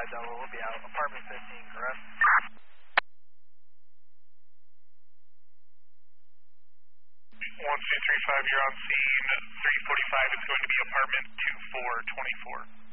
Delta will be out. Apartment 15, correct? 1235, you're on scene. 345, it's going to be apartment 2424.